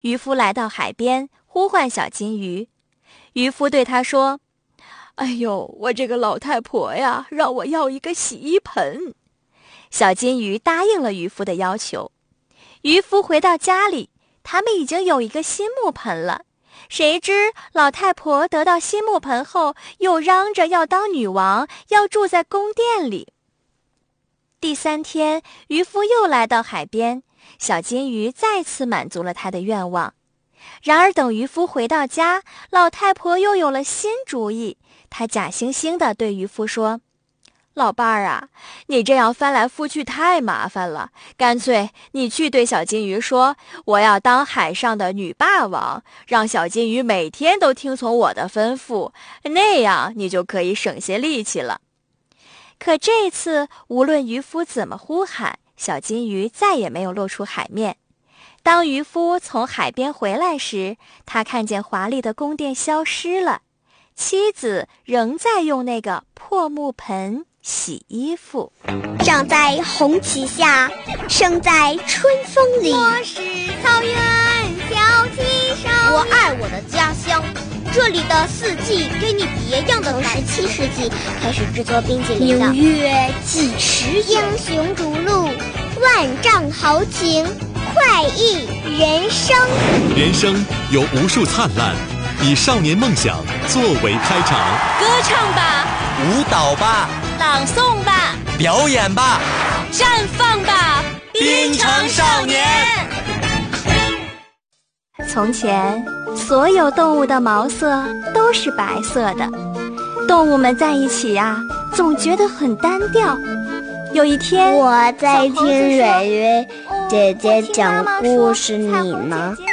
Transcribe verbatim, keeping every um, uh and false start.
渔夫来到海边，呼唤小金鱼。渔夫对他说：哎呦，我这个老太婆呀，让我要一个洗衣盆。小金鱼答应了渔夫的要求。渔夫回到家里，他们已经有一个新木盆了。谁知老太婆得到新木盆后，又嚷着要当女王，要住在宫殿里。第三天，渔夫又来到海边，小金鱼再次满足了他的愿望。然而等渔夫回到家，老太婆又有了新主意。她假惺惺地对渔夫说：老伴儿啊，你这样翻来覆去太麻烦了，干脆你去对小金鱼说，我要当海上的女霸王，让小金鱼每天都听从我的吩咐，那样你就可以省些力气了。可这次无论渔夫怎么呼喊，小金鱼再也没有露出海面。当渔夫从海边回来时，他看见华丽的宫殿消失了，妻子仍在用那个破木盆洗衣服。 长在红旗下，生在春风里。 我是草原小旗手， 我爱我的家乡，这里的四季给你别样的。从十七世纪开始制作冰淇淋的， 纽约几十英雄逐鹿，万丈豪情，快意人生。 人生有无数灿烂，以少年梦想作为开场。 歌唱吧， 舞蹈吧， 朗诵吧， 表演吧， 绽放吧， 滨城少年。 从前，所有动物的毛色都是白色的，动物们在一起啊，总觉得很单调。有一天， 我在听蕊蕊姐姐讲故事，你呢？